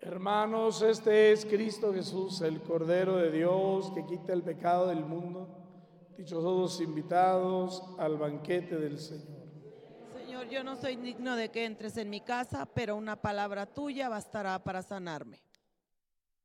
Hermanos, este es Cristo Jesús, el Cordero de Dios, que quita el pecado del mundo. Dichosos los invitados al banquete del Señor. Señor, yo no soy digno de que entres en mi casa, pero una palabra tuya bastará para sanarme.